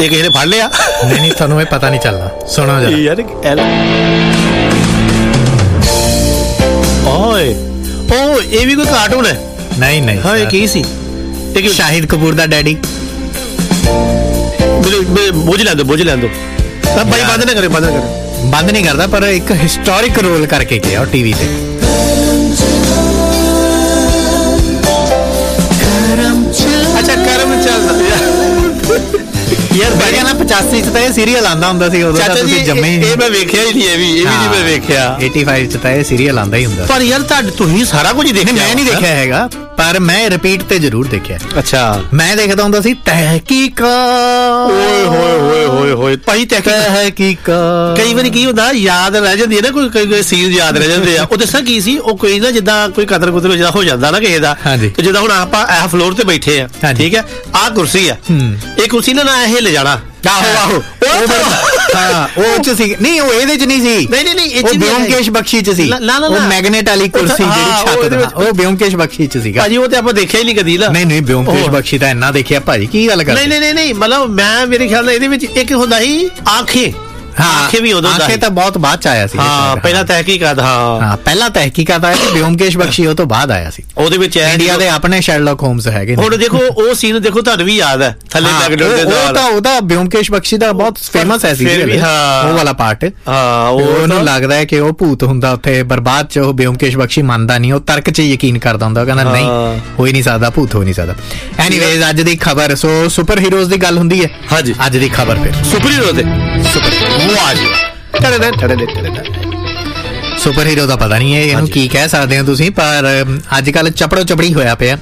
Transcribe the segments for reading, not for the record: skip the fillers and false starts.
ਇਹ ਕਿਸੇ ਨੇ ਫੜ ਲਿਆ? ਨਹੀਂ ਤੁਹਾਨੂੰ ਇਹ ਪਤਾ ਨਹੀਂ ਚੱਲਣਾ, ਸੁਣੋ ਜਰਾ ਯਾਰ। ਓਏ ਉਹ ਇਹ ਵੀ ਕੋਈ ਕਾਰਟੂਨ ਹੈ? ਨਹੀਂ ਹਾਂ ਇਹ ਕੀ ਸੀ? ਸ਼ਾਹਿਦ ਕਪੂਰ ਦਾ ਡੈਡੀ। ਬੁੱਝ ਲੈਣ ਦੋ ਭਾਈ, ਬੰਦ ਨਾ ਕਰੇ। ਬੰਦ ਨਹੀਂ ਕਰਦਾ, ਪਰ ਇੱਕ ਹਿਸਟੋਰਿਕ ਰੋਲ ਕਰਕੇ ਗਿਆ ਟੀਵੀ ਤੇ। ਅੱਛਾ ਕਰਮ ਚੱਲਦਾ ਯਾਰ ਬੜਿਆ ਨਾ 85 ਚ ਤਾਂ ਇਹ ਸੀਰੀਅਲ ਆਂਦਾ ਹੁੰਦਾ ਸੀ, ਉਦੋਂ ਤਾਂ ਤੁਸੀਂ ਜੰਮੇ ਹੀ ਨਹੀਂ। ਇਹ ਮੈਂ ਵੇਖਿਆ ਹੀ ਨਹੀਂ, ਇਹ ਵੀ ਨਹੀਂ ਮੈਂ ਵੇਖਿਆ। 85 ਚ ਤਾਂ ਇਹ ਸੀਰੀਅਲ ਆਂਦਾ ਹੀ ਹੁੰਦਾ। ਪਰ ਯਾਰ ਤੁਸੀਂ ਸਾਰਾ ਕੁਝ ਦੇਖਿਆ? ਮੈਂ ਨਹੀਂ ਦੇਖਿਆ ਹੈਗਾ, ਪਰ ਮੈਂ ਰਿਪੀਟ ਤੇ ਜ਼ਰੂਰ ਦੇਖਿਆ। ਅੱਛਾ। ਮੈਂ ਦੇਖਦਾ ਹੁੰਦਾ ਸੀ ਤਹਿਕੀਕਾਤ। ਓਏ ਭਾਈ ਤਹਿਕੀਕਾਤ। ਕਈ ਵਾਰੀ ਕੀ ਹੁੰਦਾ, ਯਾਦ ਰਹਿ ਜਾਂਦੀ ਹੈ ਨਾ, ਕੋਈ ਸੀਨ ਯਾਦ ਰਹਿ ਜਾਂਦੇ ਆ। ਉਹ ਦੱਸਾਂ ਕੀ ਸੀ, ਉਹ ਕੋਈ ਨਾ ਜਿੱਦਾਂ ਕੋਈ ਕਤਲ ਕੁਤਲ ਜਿਹੜਾ ਹੋ ਜਾਂਦਾ ਨਾ ਕਿਸੇ ਦਾ, ਤੇ ਜਿੱਦਾਂ ਹੁਣ ਆਪਾਂ ਇਹ ਫਲੋਰ ਤੇ ਬੈਠੇ ਆ, ਠੀਕ ਹੈ, ਆਹ ਕੁਰਸੀ ਆ, ਇਹ ਕੁਰਸੀ ਨਾ ਇਹ ਲੈ ਜਾਣਾ। ਆਹੋ ਉਹ ਚ ਸੀ। ਨਹੀਂ ਉਹ ਇਹਦੇ ਚ ਨਹੀਂ ਸੀ। ਨਹੀਂ ਉਹ ਬਿਓਮਕੇਸ਼ ਬਖਸ਼ੀ ਚ ਸੀ। ਉਹ ਮੈਗਨੇਟ ਵਾਲੀ ਕੁਰਸੀ ਜਿਹੜੀ ਛੱਤ, ਉਹ ਬਿਓਮਕੇਸ਼ ਬਖਸ਼ੀ ਚ ਸੀਗਾ ਭਾਜੀ। ਉਹ ਤੇ ਆਪਾਂ ਦੇਖਿਆ ਹੀ ਨਹੀਂ ਕਦੀ। ਨਹੀਂ ਬਿਓਮਕੇਸ਼ ਬਖਸ਼ੀ ਤਾਂ ਇੰਨਾ ਦੇਖਿਆ ਭਾਜੀ, ਕੀ ਗੱਲ ਕਰਦੇ? ਨਹੀਂ ਮਤਲਬ ਮੈਂ ਮੇਰੇ ਖਿਆਲ ਨਾਲ ਇਹਦੇ ਵਿੱਚ ਇੱਕ ਹੁੰਦਾ ਸੀ ਆਂਖੇ। ਆਂਖੇ ਵੀ ਉਦੋਂ ਆਂਖੇ ਤਾਂ ਬਹੁਤ ਬਾਅਦ ਚ ਆਇਆ ਸੀ। ਪਹਿਲਾਂ ਤਹਿਕੀਕਾਤ। ਪਹਿਲਾਂ ਤਹਿਕੀਕਾਤ ਆਇਆ ਸੀ, ਬਿਓਮਕੇਸ਼ ਬਖਸ਼ੀ ਉਹ ਤੋਂ ਬਾਅਦ ਆਇਆ ਸੀ। ਉਹਦੇ ਵਿੱਚ ਇੰਡੀਆ ਦੇ ਆਪਣੇ ਸ਼ੈਰਲੌਕ ਹੋਮਸ ਹੈਗੇ। ਹੁਣ ਦੇਖੋ ਉਹ ਸੀਨ ਦੇਖੋ, ਤੁਹਾਨੂੰ ਵੀ ਯਾਦ ਹੈ ਥੱਲੇ ਉਹਦਾ ਬਿਓਮਕੇਸ਼ ਬਖਸ਼ੀ ਦਾ ਬਹੁਤ ਫੇਮਸ ਹੈ ਸੀਰੀਅਲ, ਉਹ ਵਾਲਾ ਪਾਰਟ। ਉਹਨੂੰ ਲੱਗਦਾ ਹੈ ਕਿ ਉਹ ਭੂਤ ਹੁੰਦਾ ਉੱਥੇ, ਬਰਬਾਦ ਚ ਉਹ ਬਿਓਮਕੇਸ਼ ਬਖਸ਼ੀ ਮੰਨਦਾ ਨਹੀਂ, ਉਹ ਤਰਕ ਚ ਯਕੀਨ ਕਰਦਾ ਹੁੰਦਾ, ਕਹਿੰਦਾ ਨਹੀਂ ਹੋ ਹੀ ਨਹੀਂ ਸਕਦਾ, ਭੂਤ ਹੋ ਨਹੀਂ ਸਕਦਾ। ਐਨੀਵੇਜ਼ ਅੱਜ ਦੀ ਖਬਰ, ਸੋ ਸੁਪਰ ਹੀਰੋਜ਼ ਦੀ ਗੱਲ ਹੁੰਦੀ ਹੈ। ਹਾਂਜੀ ਅੱਜ ਦੀ ਖਬਰ ਫਿਰ ਸੁਪਰ ਹੀਰੋ ਤੇ ਸੁਪਰ ਹੀਰੋ ਦਾ ਪਤਾ ਨਹੀਂ ਹੈ ਇਹਨੂੰ ਕੀ ਕਹਿ ਸਕਦੇ ਹੋ ਤੁਸੀਂ, ਪਰ ਅੱਜ ਕੱਲ ਚਪੜੋ ਚਪੜੀ ਹੋਇਆ ਪਿਆ।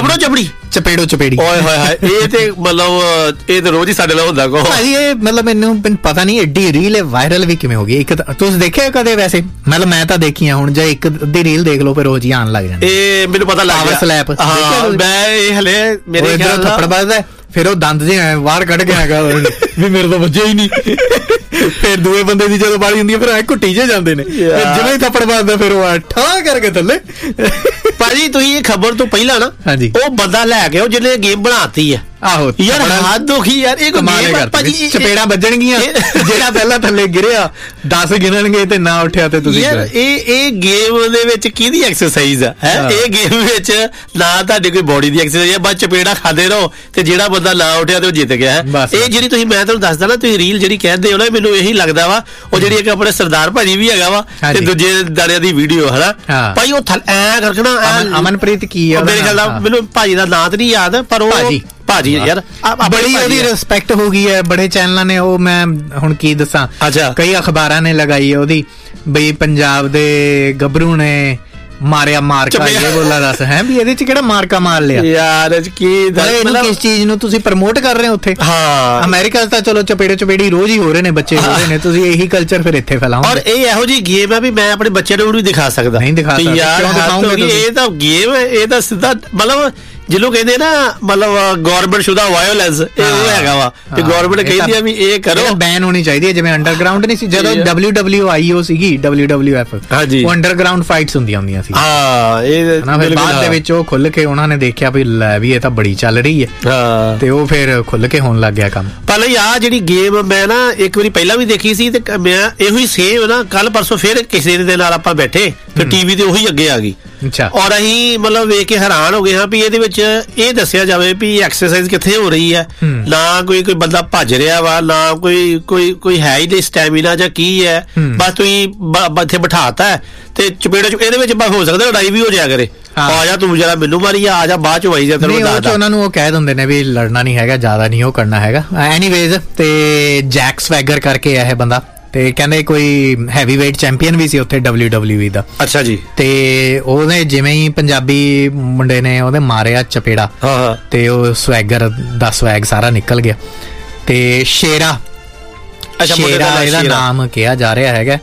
ਚਪੇੜੋ ਚਪੇੜੀ। ਓਏ ਹੋਏ ਇਹ ਤੇ ਮਤਲਬ ਇਹ ਤਾਂ ਰੋਜ਼ ਹੀ ਸਾਡੇ ਨਾਲ ਹੁੰਦਾ ਕੋ ਭਾਜੀ। ਇਹ ਮਤਲਬ ਮੈਨੂੰ ਪਤਾ ਨਹੀਂ ਏਡੀ ਰੀਲ ਵਾਇਰਲ ਵੀ ਕਿਵੇਂ ਹੋ ਗਈ। ਇੱਕ ਤੁਸੀਂ ਦੇਖਿਆ ਕਦੇ? ਵੈਸੇ ਮਤਲਬ ਮੈਂ ਤਾਂ ਦੇਖੀਆਂ, ਹੁਣ ਜੇ ਇੱਕ ਅੱਧੀ ਰੀਲ ਦੇਖ ਲਓ ਫਿਰ ਰੋਜ਼ ਹੀ ਆਣ ਲੱਗ ਜਾਂਦੀ। ਇਹ ਮੈਨੂੰ ਪਤਾ ਲੱਗ ਗਿਆ। ਸਲੈਪ ਮੈਂ ਇਹ ਹਲੇ ਮੇਰੇ ਖਿਆਲ ਨਾਲ ਥੱਪੜ ਵੱਜਦਾ, ਫਿਰ ਉਹ ਦੰਦ ਜੇ ਬਾਹਰ ਕੱਢ ਕੇ ਆਏਗਾ ਵੀ ਮੇਰੇ ਤੋਂ ਵੱਜਿਆ ਹੀ ਨਹੀਂ। ਫਿਰ ਦੂਏ ਬੰਦੇ ਦੀ ਜਦੋਂ ਬਾਰੀ ਹੁੰਦੀ ਹੈ ਫਿਰ ਐ ਘੁੱਟੀ ਜੇ ਜਾਂਦੇ ਨੇ, ਜਿਵੇਂ ਹੀ ਥੱਪੜ ਵੱਜਦਾ ਫਿਰ ਉਹ ਠਾ ਕਰਕੇ ਥੱਲੇ। ਭਾਜੀ ਤੁਸੀਂ ਇਹ ਖਬਰ ਤੋਂ ਪਹਿਲਾਂ ਨਾ ਉਹ ਬੰਦਾ ਲੈ ਕੇ ਉਹ ਜਿਹਨੇ ਗੇਮ ਬਣਾਤੀ ਹੈ। ਆਹੋ ਯਾਰ ਹੱਦ ਹੋ ਗਈ ਯਾਰ, ਇਹ ਭਾਜੀ ਚਪੇੜਾਂ ਵੱਜਣਗੀਆਂ। ਜਿਹੜਾ ਪਹਿਲਾਂ ਥੱਲੇ ਗਿਰਿਆ 10 ਗਿਣਨਗੇ ਤੇ ਨਾ ਉੱਠਿਆ ਤੇ ਤੁਸੀਂ। ਯਾਰ ਇਹ ਗੇਮ ਦੇ ਵਿੱਚ ਕਿਹਦੀ ਐਕਸਰਸਾਈਜ਼ ਆ? ਇਹ ਗੇਮ ਵਿੱਚ ਨਾ ਤੁਹਾਡੀ ਕੋਈ ਬੋਡੀ ਦੀ ਐਕਸਰਸਾਈਜ਼ ਹੈ, ਬਸ ਚਪੇੜਾਂ ਖਾਂਦੇ ਰਹੋ ਤੇ ਜਿਹੜਾ ਬੰਦਾ ਨਾ ਉੱਠਿਆ ਤੇ ਉਹ ਜਿੱਤ ਗਿਆ। ਇਹ ਜਿਹੜੀ ਤੁਸੀਂ, ਮੈਂ ਤੁਹਾਨੂੰ ਦੱਸਦਾ ਨਾ, ਤੁਸੀਂ ਰੀਲ ਜਿਹੜੀ ਕਹਿੰਦੇ ਹੋ ਨਾ, ਮੈਨੂੰ ਇਹੀ ਲੱਗਦਾ ਵਾ ਉਹ ਜਿਹੜੀ ਇੱਕ ਆਪਣੇ ਸਰਦਾਰ ਭਾਜੀ ਵੀ ਹੈਗਾ ਵਾ ਤੇ ਦੂਜੇ ਦਾੜਿਆਂ ਦੀ ਵੀਡੀਓ ਹਨਾ ਭਾਈ, ਉਹ ਐ ਕਰਕਣਾ। ਅਮਨਪ੍ਰੀਤ ਕੀ ਆ ਮੇਰੇ ਖਿਆਲ ਨਾਲ, ਮੈਨੂੰ ਭਾਜੀ ਦਾ ਨਾਂ ਤੇ ਨਹੀਂ ਯਾਦ, ਪਰ ਉਹ ਭਾਜੀ ਯਾਰ ਬੜੀ ਉਹਦੀ ਰਿਸਪੈਕਟ ਹੋ ਗਈ ਹੈ। ਬੜੇ ਚੈਨਲਾਂ ਨੇ, ਉਹ ਮੈਂ ਹੁਣ ਕੀ ਦੱਸਾਂ, ਕਈ ਅਖਬਾਰਾਂ ਨੇ ਲਗਾਈ ਹੈ ਉਹਦੀ ਬਈ ਪੰਜਾਬ ਦੇ ਗੱਭਰੂ ਨੇ ਮਾਰਿਆ ਮਾਰਕਾ। ਇਹ ਬੋਲਾ ਦੱਸ ਹੈ ਵੀ ਇਹਦੇ ਚ ਕਿਹੜਾ ਮਾਰਕਾ ਮਾਰ ਲਿਆ ਯਾਰ? ਕਿਸ ਚੀਜ਼ ਨੂੰ ਤੁਸੀਂ ਪ੍ਰਮੋਟ ਕਰ ਰਹੇ ਹੋ ਉੱਥੇ? ਅਮਰੀਕਾ ਤਾਂ ਚਲੋ ਚਪੇੜੀ ਰੋਜ਼ ਹੀ ਹੋ ਰਹੇ ਨੇ, ਬੱਚੇ ਹੋ ਰਹੇ ਨੇ, ਤੁਸੀਂ ਇਹੀ ਕਲਚਰ ਫਿਰ ਇੱਥੇ ਫੈਲਾਓ। ਔਰ ਇਹ ਇਹੋ ਜਿਹੀ ਗੇਮ ਹੈ ਵੀ ਮੈਂ ਆਪਣੇ ਬੱਚਿਆਂ ਨੂੰ ਵੀ ਦਿਖਾ ਸਕਦਾ। ਨਹੀਂ ਦਿਖਾ ਸਕਦਾ ਯਾਰ, ਇਹ ਤਾਂ ਗੇਮ, ਇਹ ਤਾਂ ਸਿੱਧਾ ਮਤਲਬ ਜਿਹਨੂੰ ਕਹਿੰਦੇ ਨਾ ਮਤਲਬ ਗਵਰਨਮੈਂਟ ਸ਼ੁਦਾ ਵਾਇਓਲੈਂਸ, ਇਹ ਉਹ ਹੈਗਾ ਵਾ ਕਿ ਗਵਰਨਮੈਂਟ ਕਹਿੰਦੀ ਆ ਵੀ ਇਹ ਕਰੋ। ਬੈਨ ਹੋਣੀ ਚਾਹੀਦੀ ਹੈ, ਜਿਵੇਂ ਅੰਡਰਗਰਾਉਂਡ ਨਹੀਂ ਸੀ ਜਦੋਂ WWIO ਸੀਗੀ, WWF, ਉਹ ਅੰਡਰਗਰਾਉਂਡ ਫਾਈਟਸ ਹੁੰਦੀਆਂ ਸੀ। ਬਾਅਦ ਦੇ ਵਿੱਚ ਉਹ ਖੁੱਲ ਕੇ ਉਹਨਾਂ ਨੇ ਦੇਖਿਆ ਵੀ ਲੈ ਵੀ ਇਹ ਤਾਂ ਬੜੀ ਚੱਲ ਰਹੀ ਹੈ, ਤੇ ਉਹ ਫਿਰ ਖੁੱਲ ਕੇ ਹੋਣ ਲੱਗ ਗਿਆ ਕੰਮ। ਪਹਿਲਾਂ ਆਹ ਜਿਹੜੀ ਗੇਮ ਮੈਂ ਨਾ ਇੱਕ ਵਾਰੀ ਪਹਿਲਾਂ ਵੀ ਦੇਖੀ ਸੀ, ਤੇ ਮੈਂ ਇਹੋ ਹੀ ਸੇਮ ਨਾ ਕੱਲ ਪਰਸੋਂ ਫਿਰ ਕਿਸੇ ਦੇ ਨਾਲ ਆਪਾਂ ਬੈਠੇ ਤੇ ਟੀਵੀ ਤੇ ਉਹੀ ਅੱਗੇ ਆ ਗਈ। ਔਰ ਅਸੀਂ ਮਤਲਬ ਵੇਖ ਕੇ ਹੈਰਾਨ ਹੋ ਗਏ ਹਾਂ ਵੀ ਇਹਦੇ ਵਿੱਚ ਇਹ ਦੱਸਿਆ ਜਾਵੇ ਵੀ ਐਕਸਰਸਾਈਜ਼ ਕਿੱਥੇ ਹੋ ਰਹੀ ਹੈ, ਨਾ ਕੋਈ ਬੰਦਾ ਭੱਜ ਰਿਹਾ ਵਾ, ਨਾ ਕੋਈ ਹੈ ਹੀ ਨਹੀਂ ਸਟੈਮਿਨਾ ਜਾਂ ਕੀ ਹੈ, ਬਸ ਤੁਸੀਂ ਇੱਥੇ ਬਿਠਾਤਾ ਤੇ ਚਪੇੜਾ ਇਹਦੇ ਵਿੱਚ ਹੋ ਸਕਦਾ ਲੜਾਈ ਵੀ ਹੋ ਜਾਇਆ ਕਰੇ। ਆ ਜਾ ਤੂੰ ਜਰਾ ਮੈਨੂੰ ਮਾਰੀ ਆ ਜਾ, ਬਾਅਦ ਚ ਹੋਈ ਜਾ। ਉਹਨਾਂ ਨੂੰ ਉਹ ਕਹਿ ਦਿੰਦੇ ਨੇ ਵੀ ਲੜਨਾ ਨਹੀਂ ਹੈਗਾ, ਜ਼ਿਆਦਾ ਨਹੀਂ ਉਹ ਕਰਨਾ ਹੈਗਾ। ਐਨੀਵੇਜ਼ ਤੇ ਜੈਕ ਸਵੈਗਰ ਕਰਕੇ ਇਹ ਬੰਦਾ, ਤੇ ਕਹਿੰਦੇ ਕੋਈ ਹੈਵੀ ਵੇਟ ਚੈਂਪੀਅਨ ਵੀ ਸੀ ਉੱਥੇ WWE ਦਾ। ਅੱਛਾ ਜੀ। ਤੇ ਉਹਨੇ ਜਿਵੇਂ ਹੀ ਪੰਜਾਬੀ ਮੁੰਡੇ ਨੇ ਉਹਦੇ ਮਾਰਿਆ ਚਪੇੜਾ ਤੇ ਉਹ ਸਵੈਗਰ ਦਾ ਸਵੈਗ ਸਾਰਾ ਨਿਕਲ ਗਿਆ। ਤੇ ਸ਼ੇਰਾ ਇਹਦਾ ਨਾਮ ਕਿਹਾ ਜਾ ਰਿਹਾ ਹੈਗਾ,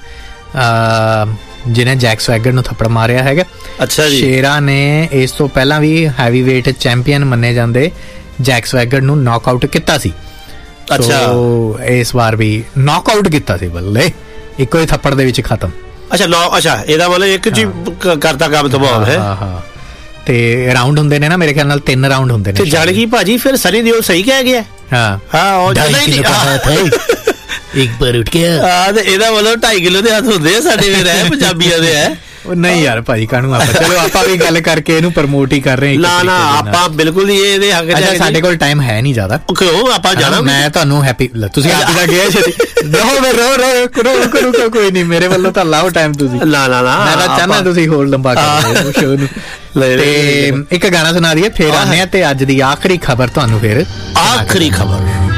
ਜਿਹਨੇ ਜੈਕ ਸਵੈਗਰ ਨੂੰ ਥੱਪੜ ਮਾਰਿਆ ਹੈਗਾ। ਅੱਛਾ ਜੀ। ਸ਼ੇਰਾ ਨੇ ਇਸ ਤੋਂ ਪਹਿਲਾਂ ਵੀ ਹੈਵੀ ਵੇਟ ਚੈਂਪੀਅਨ ਮੰਨੇ ਜਾਂਦੇ ਜੈਕ ਸਵੈਗਰ ਨੂੰ ਨੌਕ ਆਊਟ ਕੀਤਾ ਸੀ। ਅੱਛਾ। ਇਸ ਵਾਰ ਵੀ ਨੌਕ ਆਊਟ ਕੀਤਾ ਸੀ, ਬੱਲੇ ਇੱਕੋ ਹੀ ਥੱਪੜ ਦੇ ਵਿੱਚ ਖਤਮ। ਅੱਛਾ ਇਹਦਾ ਮਤਲਬ ਇੱਕ ਜੀ ਕਰਤਾ ਕੰਮ ਤਬਾਹ ਹੈ। ਤੇ ਰਾਉਂਡ ਹੁੰਦੇ ਨੇ ਨਾ, ਮੇਰੇ ਖਿਆਲ ਨਾਲ 3 ਰਾਉਂਡ ਹੁੰਦੇ ਨੇ। ਤੇ ਜਾਣ ਕੀ ਭਾਜੀ ਫਿਰ ਸਨੀ ਦਿਓਲ ਸਹੀ ਕਹਿ ਗਿਆ। ਹਾਂ ਉਹ ਇੱਕ ਵਾਰ ਉੱਠ ਗਿਆ ਤੇ ਇਹਦਾ ਮਤਲਬ 2.5 ਕਿਲੋ ਦੇ ਹੱਥ ਹੁੰਦੇ ਆ ਸਾਡੇ ਫਿਰ ਹੈ ਪੰਜਾਬੀਆਂ ਦੇ ਹੈ। ਉਹ ਨਹੀਂ ਯਾਰ ਭਾਜੀ ਕਾਹਨੂੰ ਆਪਾਂ, ਚਲੋ ਆਪਾਂ ਵੀ ਗੱਲ ਕਰਕੇ ਇਹਨੂੰ ਪ੍ਰਮੋਟ ਹੀ ਕਰ ਰਹੇ ਹਾਂ। ਨਾ ਆਪਾਂ ਬਿਲਕੁਲ ਹੀ ਇਹਦੇ ਹੱਕ ਚ। ਸਾਡੇ ਕੋਲ ਟਾਈਮ ਹੈ ਨਹੀਂ ਜ਼ਿਆਦਾ, ਕਿਉਂ ਆਪਾਂ ਜਾਣਾ। ਮੈਂ ਤੁਹਾਨੂੰ ਹੈਪੀ, ਤੁਸੀਂ ਆਪ ਦਾ ਗਿਆ ਰੋ ਕੋਈ ਨਹੀਂ, ਮੇਰੇ ਵੱਲੋਂ ਤਾਂ ਲਾਓ ਟਾਈਮ ਤੁਸੀਂ। ਨਾ ਮੈਂ ਤਾਂ ਚਾਹਨਾ ਤੁਸੀਂ ਹੋਰ ਲੰਬਾ ਕਰ ਦਿਓ ਸ਼ੋਅ ਨੂੰ। ਤੇ ਇੱਕ ਗਾਣਾ ਸੁਣਾ ਦਈਏ ਫਿਰ ਆਨੇ ਆ, ਤੇ ਅੱਜ ਦੀ ਆਖਰੀ ਖਬਰ ਤੁਹਾਨੂੰ ਫਿਰ। ਆਖਰੀ ਖਬਰ।